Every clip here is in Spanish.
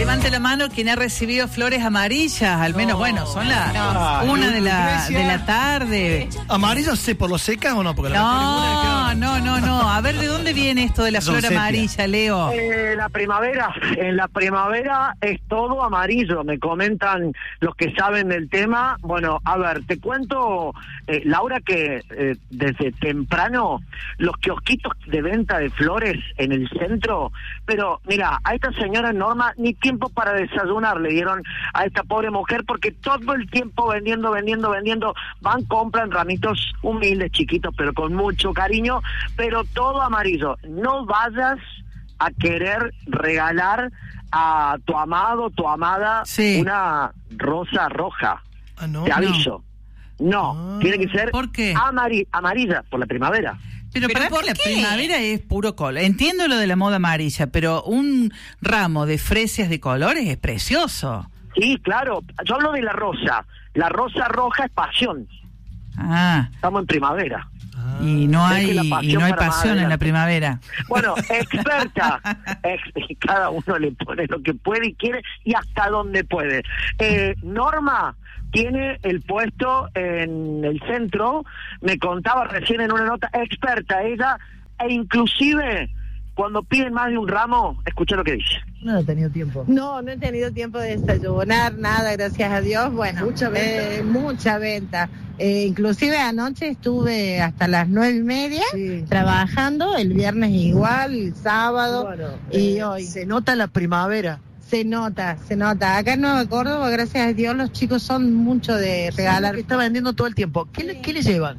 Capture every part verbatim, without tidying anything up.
levante la mano quien ha recibido flores amarillas, al menos, no, bueno, son las no, una de la, de la tarde. ¿Amarillas sé por lo secas o no? Porque la no, no, no, no. A ver, ¿de dónde viene esto de la flor sepia. amarilla, Leo? Eh, la primavera. En la primavera es todo amarillo, me comentan los que saben del tema. Bueno, a ver, te cuento, eh, Laura, que eh, desde temprano los kiosquitos de venta de flores en el centro, pero mira, a esta señora Norma ni tiempo para desayunar le dieron a esta pobre mujer, porque todo el tiempo vendiendo, vendiendo, vendiendo, van, compran ramitos humildes, chiquitos, pero con mucho cariño, pero todo amarillo. No vayas a querer regalar a tu amado, tu amada, sí. una rosa roja. Ah, no, te aviso. No, no ah, tiene que ser ¿por qué? Amari- amarilla, por la primavera. Pero, ¿Pero para mí la primavera es puro color. Entiendo lo de la moda amarilla, pero un ramo de fresias de colores es precioso. Sí, claro. Yo hablo de la rosa. La rosa roja es pasión. Ah. Estamos en primavera. Ah. Y no hay, y no hay pasión en la primavera. Bueno, experta. ex, cada uno le pone lo que puede y quiere y hasta donde puede. Eh, Norma tiene el puesto en el centro, me contaba recién en una nota, experta ella, e inclusive cuando piden más de un ramo, escucha lo que dice. No he tenido tiempo. No, no he tenido tiempo de desayunar, nada, gracias a Dios. Bueno, mucha venta. Eh, mucha venta. Eh, inclusive anoche estuve hasta las nueve y media sí. trabajando, el viernes igual, el sábado bueno, y eh, hoy. Se nota la primavera. Se nota, se nota. Acá en Nueva Córdoba, gracias a Dios, los chicos son mucho de regalar. Sí, está vendiendo todo el tiempo. ¿Qué, le, qué le llevan?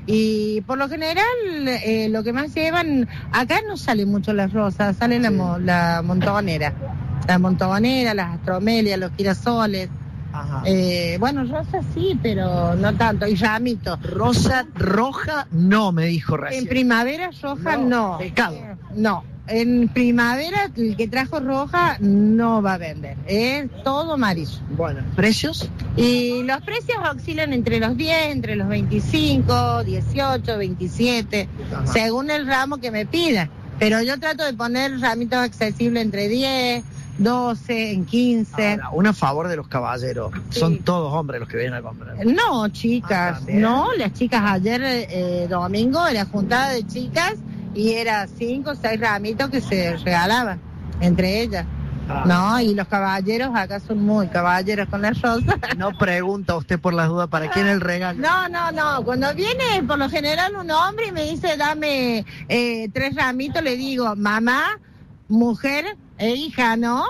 Y por lo general, eh, lo que más llevan, acá no salen mucho las rosas, sale sí. la, la montonera. La montonera, las astromelias, los girasoles. Ajá. Eh, bueno, rosas sí, pero no tanto. Y ramitos. Rosa roja no, me dijo recién. En primavera roja no. no. Pecado. Eh, no. En primavera, el que trajo roja no va a vender. Es todo amarillo. Bueno, ¿precios? Y los precios oscilan entre los diez, entre los veinticinco, dieciocho, veintisiete, ajá. según el ramo que me pida. Pero yo trato de poner ramitos accesibles entre diez, doce, en quince. Ahora, un a favor de los caballeros. Sí. Son todos hombres los que vienen a comprar. No, chicas. Ah, no, las chicas ayer, eh, domingo, era juntada de chicas y era cinco o seis ramitos que se regalaban entre ellas. Ah. No, y los caballeros acá son muy caballeros con las rosas. No pregunta usted por las dudas para quién el regalo. No, no, no. Cuando viene por lo general un hombre y me dice dame eh, tres ramitos, le digo mamá, mujer e hija, ¿no?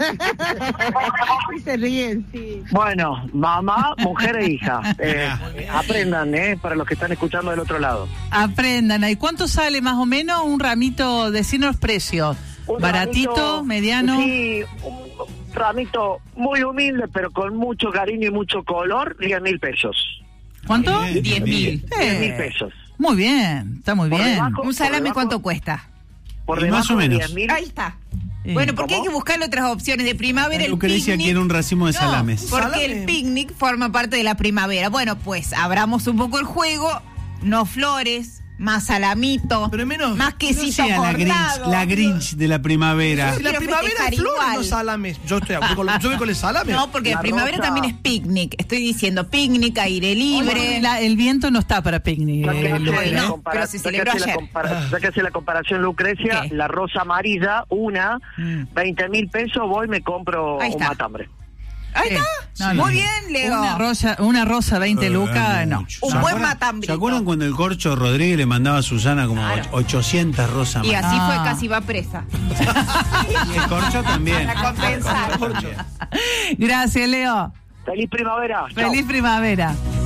Y se ríen, sí. Bueno, mamá, mujer e hija. Eh, aprendan, ¿eh? Para los que están escuchando del otro lado. Aprendan. ¿Y cuánto sale más o menos un ramito? Decirnos precios. Un ¿baratito, ramito, mediano? Sí, un ramito muy humilde, pero con mucho cariño y mucho color, diez mil pesos. ¿Cuánto? Diez mil. Diez mil pesos. Muy bien, está muy por bien. Debajo, ¿un salame debajo, cuánto cuesta? Por debajo más o menos. de diez mil. Ahí está. Eh. Bueno, porque ¿cómo? Hay que buscar otras opciones de primavera. El Lucrecia quiere un racimo de no, salames. Porque ¿Salame? El picnic forma parte de la primavera. Bueno, pues abramos un poco el juego. No flores, más salamito, pero menos, más quesito no cortado. La Grinch, la Grinch de la primavera. Si la primavera es flores, no salames. Yo estoy con, yo voy con el salame. No, porque la primavera rosa. También es picnic. Estoy diciendo picnic, aire libre. La, el viento no está para picnic. Ya que eh, hace la, no, compara- pero se ya que celebró hace la ayer. compara- ya que hace la comparación, Lucrecia, ¿qué? La rosa amarilla, una, mm. veinte mil pesos, voy me compro un matambre. Ahí está. No, no, muy no. bien, Leo. Una rosa, una rosa veinte lucas, no. Un buen matambrito. ¿Se acuerdan cuando el Corcho Rodríguez le mandaba a Susana como claro. ochocientas rosas y más? así ah. fue, casi va presa. Y el Corcho también. Para compensar. Gracias, Leo. Feliz primavera. Feliz Chau. primavera.